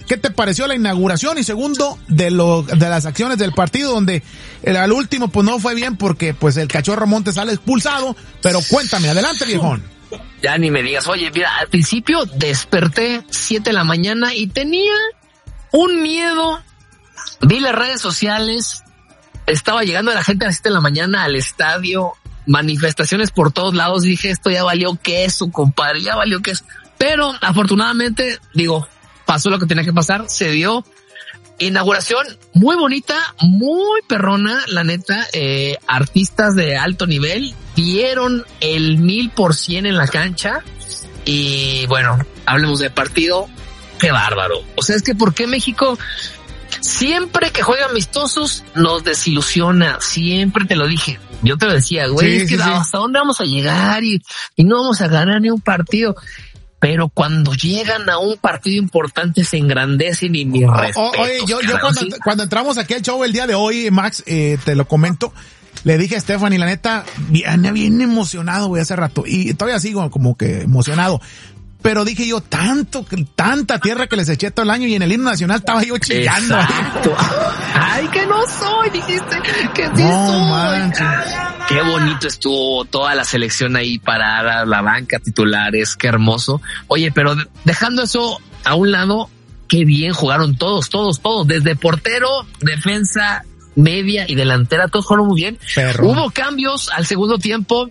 ¿qué te pareció la inauguración? Y segundo, de las acciones del partido, donde al último pues no fue bien porque pues el Cachorro Montes sale expulsado, pero cuéntame, adelante viejón. Ya ni me digas, oye, mira, al principio desperté 7 de la mañana y tenía un miedo, vi las redes sociales, estaba llegando la gente a las 7 de la mañana al estadio, manifestaciones por todos lados, dije, esto ya valió queso, compadre, ya valió queso. Pero afortunadamente, pasó lo que tenía que pasar, se dio. Inauguración muy bonita, muy perrona, la neta, artistas de alto nivel dieron el 1000% en la cancha y bueno, hablemos de partido, qué bárbaro. O sea, es que ¿por qué México siempre que juega amistosos nos desilusiona? Siempre te lo dije, yo te lo decía, güey, es que hasta dónde vamos a llegar y no vamos a ganar ni un partido. Pero cuando llegan a un partido importante se engrandecen y mi respeto. Oye, yo cuando entramos aquí al show el día de hoy, Max, te lo comento, le dije a Stephanie, la neta, bien emocionado, güey, hace rato. Y todavía sigo como que emocionado. Pero dije yo, tanta tierra que les eché todo el año y en el himno nacional estaba yo chillando. Exacto. Ay, que no soy, dijiste que sí soy. Manches. Qué bonito estuvo toda la selección ahí parada, la banca titulares, qué hermoso. Oye, pero dejando eso a un lado, qué bien jugaron todos, desde portero, defensa, media y delantera, todos jugaron muy bien. Hubo cambios al segundo tiempo,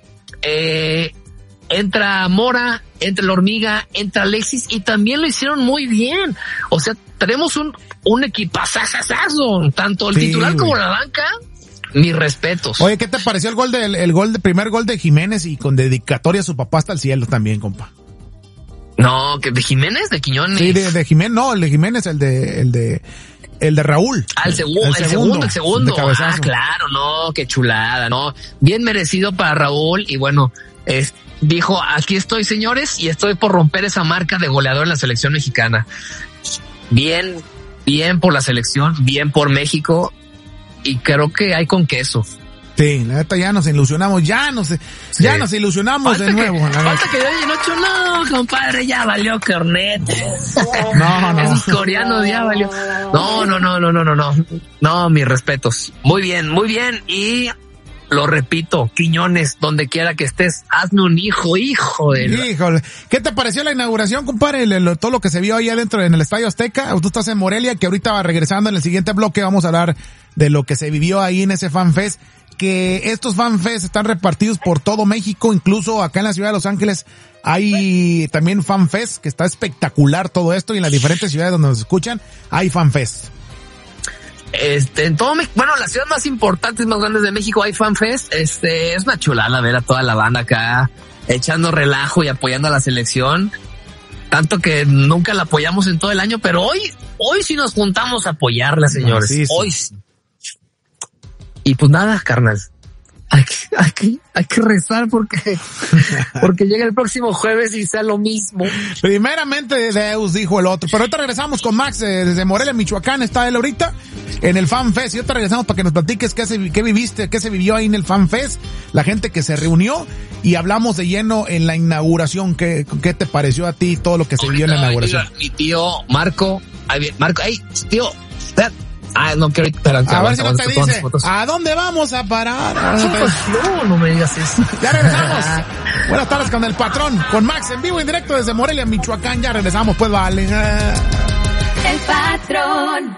entra Mora, entra la Hormiga, entra Alexis y también lo hicieron muy bien. O sea, tenemos un equipazazazo, tanto el titular como la banca. Mis respetos. Oye, ¿qué te pareció el primer gol de Jiménez y con dedicatoria a su papá hasta el cielo también, compa? No, que de Jiménez, de Quiñones. Sí, de Jiménez, no, el de Jiménez, el de Raúl. El segundo. Claro, no, qué chulada, no. Bien merecido para Raúl y bueno, dijo, aquí estoy, señores, y estoy por romper esa marca de goleador en la selección mexicana. Bien por la selección, bien por México, y creo que hay con queso. Sí, la neta ya nos ilusionamos, ya nos ilusionamos falta de nuevo. Falta que de hoy en 8, no, compadre, ya valió Cornet. No. Esos coreanos ya valió. No, mis respetos. Muy bien, y lo repito, Quiñones, donde quiera que estés, hazme un hijo de... Híjole, ¿qué te pareció la inauguración, compadre? Todo lo que se vio ahí adentro en el Estadio Azteca. Tú estás en Morelia, que ahorita va regresando en el siguiente bloque, vamos a hablar de lo que se vivió ahí en ese FanFest, que estos FanFest están repartidos por todo México, incluso acá en la ciudad de Los Ángeles hay también FanFest, que está espectacular todo esto, y en las diferentes ciudades donde nos escuchan hay FanFest. En todo México, bueno, las ciudades más importantes, más grandes de México hay FanFest. Es una chulada ver a toda la banda acá echando relajo y apoyando a la selección. Tanto que nunca la apoyamos en todo el año, pero hoy sí nos juntamos a apoyarla, señores. Sí. Hoy sí. Y pues nada, carnal. Hay que rezar porque llega el próximo jueves y sea lo mismo. Primeramente Deus, dijo el otro. Pero ahorita regresamos con Max desde Morelia, Michoacán. Está él ahorita en el FanFest. Y ahorita regresamos para que nos platiques qué viviste, qué se vivió ahí en el FanFest, la gente que se reunió, y hablamos de lleno en la inauguración. ¿Qué te pareció a ti todo lo que se vivió en la inauguración? Mi tío Marco, tío, no quiero a ver si no te dice, ¿a dónde vamos a parar? No me digas eso. Ya regresamos. Buenas tardes con el patrón, con Max en vivo en directo desde Morelia, Michoacán. Ya regresamos, pues vale. El patrón.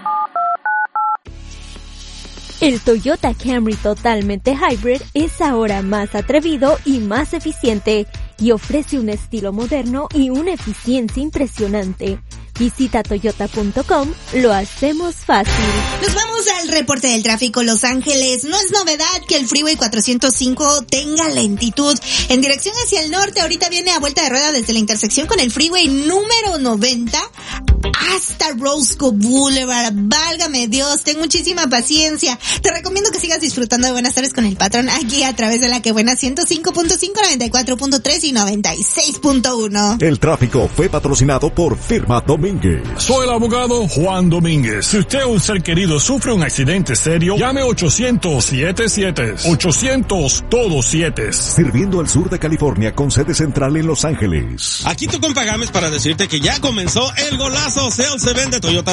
El Toyota Camry totalmente hybrid es ahora más atrevido y más eficiente y ofrece un estilo moderno y una eficiencia impresionante. Visita toyota.com, lo hacemos fácil. Nos vamos al reporte del tráfico. Los Ángeles, no es novedad que el Freeway 405 tenga lentitud en dirección hacia el norte. Ahorita viene a vuelta de rueda desde la intersección con el Freeway número 90 hasta Roscoe Boulevard. Válgame Dios, ten muchísima paciencia. Te recomiendo que sigas disfrutando de Buenas Tardes con el Patrón aquí a través de la que buena 105.5, 94.3 y 96.1. El tráfico fue patrocinado por Firma Domínguez. Soy el abogado Juan Domínguez. Si usted o un ser querido sufre un accidente serio, llame 800-77. 800 todo 7. Sirviendo al sur de California con sede central en Los Ángeles. Aquí tu compa Gámez para decirte que ya comenzó el golazo Sales Event de Toyota